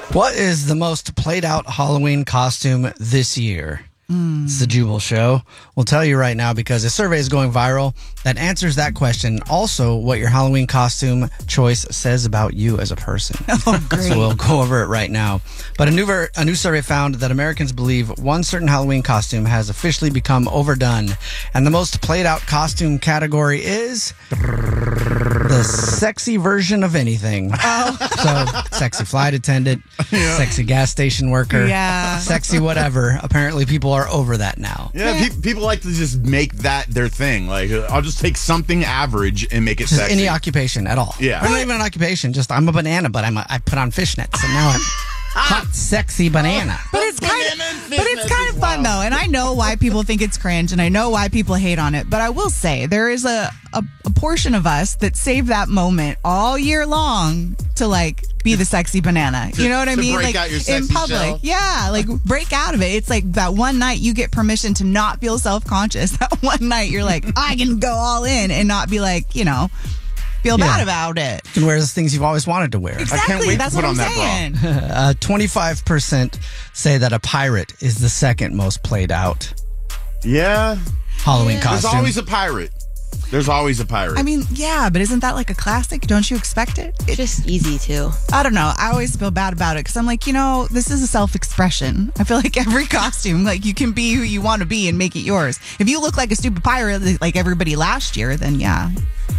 What is the most played out Halloween costume this year? It's the Jubal Show. We'll tell you right now because a survey is going viral that answers that question. Also, what your Halloween costume choice says about you as a person. Oh, great. So we'll go over it right now. But a new survey found that Americans believe one certain Halloween costume has officially become overdone. And the most played out costume category is the sexy version of anything. Oh. So, sexy flight attendant, sexy gas station worker, sexy whatever. Apparently, people are over that now. Yeah, people like to just make that their thing. Like, I'll just take something average and make it Just sexy. any occupation at all. Yeah. Or not even an occupation. Just I'm a banana, but I put on fishnets, and now I'm hot, sexy banana. But it's kind of fun though, and I know why people think it's cringe, and I know why people hate on it. But I will say there is a portion of us that save that moment all year long to like be the sexy banana. You know what I mean? break Like out your in sexy public, shell. yeah, like break out of it. It's like that one night you get permission to not feel self-conscious. That one night you're like, I can go all in and not be like, feel bad about it. You can wear the things you've always wanted to wear. Exactly, can't wait to that's put what on I'm that saying. 25% say that a pirate is the second most played out Yeah. Halloween There's costume. always a pirate. There's always a pirate. I mean, yeah, but isn't that like a classic? Don't you expect it? Just easy too. I don't know. I always feel bad about it because I'm like, this is a self-expression. I feel like every costume, like you can be who you want to be and make it yours. If you look like a stupid pirate like everybody last year, then yeah.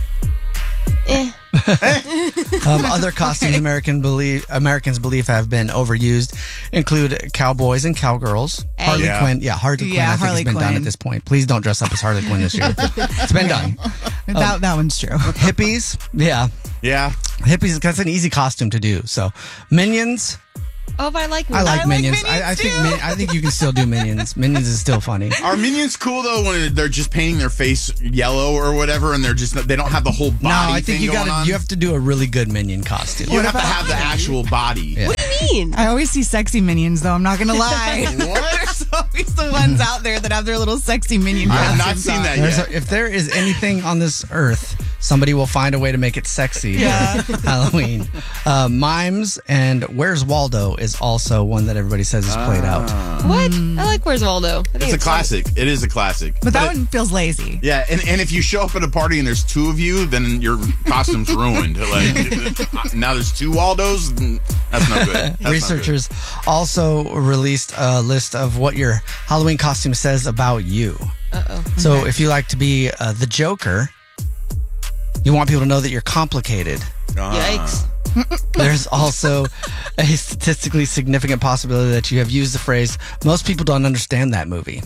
Other costumes Americans believe have been overused include cowboys and cowgirls. Harley Quinn. Yeah, Harley Quinn. I think Harley it's been done Quinn. at this point. Please don't dress up as Harley Quinn this year. It's been done. That one's true. Hippies. Yeah. yeah. Hippies, that's an easy costume to do. So, Minions. Oh, but I like I like Minions. Minions I think too. I think you can still do Minions. Minions is still funny. Are Minions cool though when they're just painting their face yellow or whatever, and they don't have the whole body? No, I think thing going on? you have to do a really good Minion costume. You have to have the actual body. Yeah. What do you mean? I always see sexy minions, though. I'm not going to lie. What? There's always the ones out there that have their little sexy minion I have not costumes seen on. that There's yet. if there is anything on this earth, somebody will find a way to make it sexy for Halloween. Mimes and Where's Waldo is also one that everybody says is played out. What? I like Where's Waldo. I think It's a classic. It is a classic. But that one feels lazy. Yeah, and if you show up at a party and there's two of you, then your costume's ruined. Like now there's two Waldos. That's no good. That's Researchers also released a list of what your Halloween costume says about you. So if you like to be the Joker, you want people to know that you're complicated. Yikes. There's also a statistically significant possibility that you have used the phrase, most people don't understand that movie.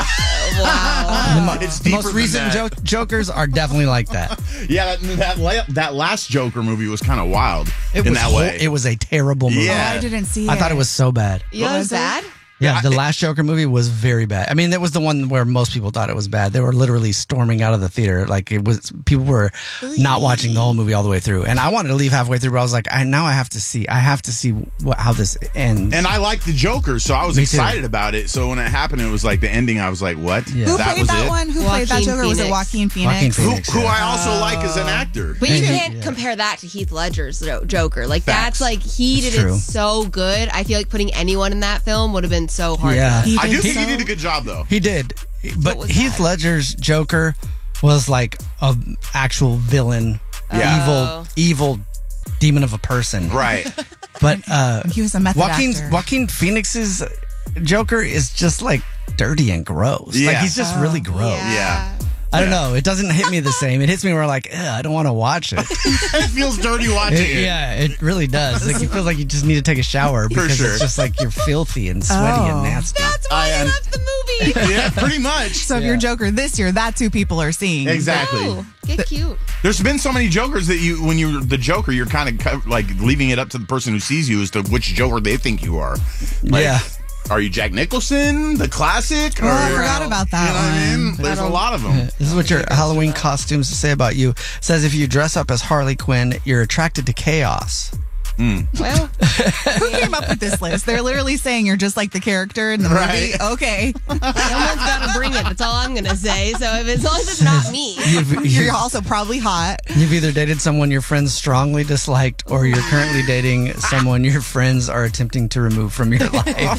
Wow. It's The deeper most than recent that. Jokers are definitely like that. Yeah, that last Joker movie was kind of wild It in was that way. It was a terrible movie. Yeah. I didn't see it. I thought it was so bad. You know what's bad? Yeah, the last Joker movie was very bad. I mean, that was the one where most people thought it was bad. They were literally storming out of the theater. Like people were not watching the whole movie all the way through. And I wanted to leave halfway through, but I was like, now I have to see how this ends. And I liked the Joker, so I was Me too. excited about it. So when it happened, it was like the ending. I was like, "What? Yeah. Who That played was that it?" one? Who played that Joaquin Joker? Was it Phoenix. Joaquin Phoenix? Joaquin Phoenix. Who yeah. I also like as an actor. But you And- can't compare that to Heath Ledger's Joker. Like, Facts. that's like, he It's did true. it so good. I feel like putting anyone in that film would have been so hard. Yeah. He I do did think he so- did a good job, though. He did. But was Heath that? Ledger's Joker was like an actual villain, Yeah. evil demon of a person. Right. But He was a method actor. Joaquin Phoenix's Joker is just like dirty and gross. Like Yeah. he's just really gross. Yeah. I don't know. It doesn't hit me the same. It hits me where like, I don't want to watch it. It feels dirty watching it. Yeah, it really does. Like you feel like you just need to take a shower because sure. it's just like you're filthy and sweaty and nasty. That's why I I am- left the movie. Yeah, pretty much. So if you're Joker this year, that's who people are seeing. Exactly. Oh, get cute. There's been so many Jokers that when you're the Joker, you're kind of like leaving it up to the person who sees you as to which Joker they think you are. Like, Yeah. Are you Jack Nicholson, the classic? Oh, I forgot about that You know what I mean? one. There's a lot of them. This is what your Halloween costumes say about you. It says if you dress up as Harley Quinn, you're attracted to chaos. Well, Who came up with this list? They're literally saying you're just like the character in the movie. Right. Okay. Someone's got to bring it. That's all I'm going to say. So as long as it's not me. You're also probably hot. You've either dated someone your friends strongly disliked, or you're currently dating someone your friends are attempting to remove from your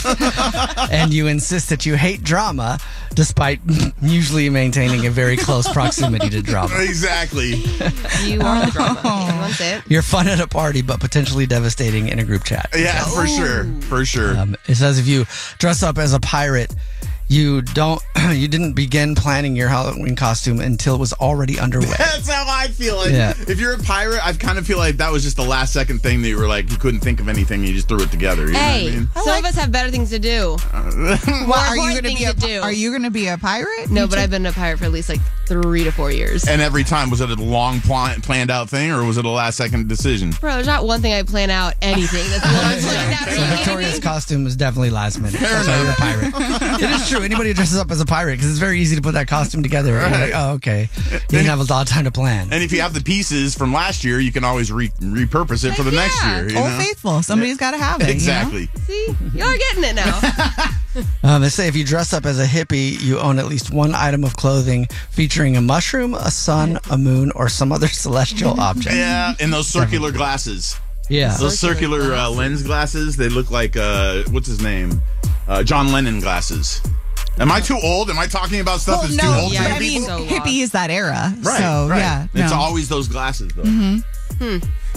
life. And you insist that you hate drama, despite usually maintaining a very close proximity to drama. Exactly. You are the drama. Everyone say it. You're fun at a party, but potentially devastating in a group chat. Yeah, for sure. For sure. It says if you dress up as a pirate, you didn't begin planning your Halloween costume until it was already underway. That's how I feel. Like, Yeah. if you're a pirate, I kind of feel like that was just the last second thing that you were like, you couldn't think of anything, and you just threw it together. You know Hey, what I mean? some of us have better things to do. Well, are you important going things to do. Are you going to be a pirate? No, but I've been a pirate for at least like 3 to 4 years. And every time, was it a long planned out thing, or was it a last second decision? Bro, there's not one thing I plan out anything that's long planned out. So Victoria's costume is definitely last minute. That's why you're a pirate. It is true. Anybody who dresses up as a pirate, because it's very easy to put that costume together. You're like, oh, okay. You didn't have a lot of time to plan. And if you have the pieces from last year, you can always repurpose it for the Heck next yeah. year. You Old know? Faithful. Somebody's got to have it. Exactly. See, you're getting it now. They say if you dress up as a hippie, you own at least one item of clothing featuring a mushroom, a sun, a moon, or some other celestial object. Yeah, and those circular glasses. Yeah. Those circular lens glasses, they look like, what's his name? John Lennon glasses. Am I too old? Am I talking about stuff Well, that's no, too old yeah, for but I you mean, people? So hippie is that era. Right, so, right. yeah. It's no. always those glasses, though.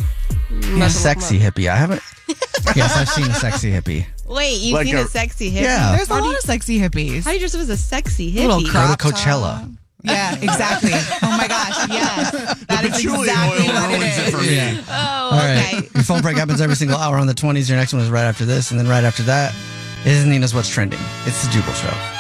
Yeah, sexy hippie. I haven't. Yes, I've seen a sexy hippie. Wait, you've Like seen a- a sexy hippie? Yeah. There's a lot of sexy hippies. How do you dress up as a sexy hippie? Little Go to crop Coachella. top. Yeah, exactly. Oh my gosh, yes. That is Patchouli exactly oil what it ruins it is. for me. Yeah. Oh, All okay. right. Your phone break happens every single hour on the 20s. Your next one is right after this. And then right after that is Nina's What's Trending. It's the Jubal Show.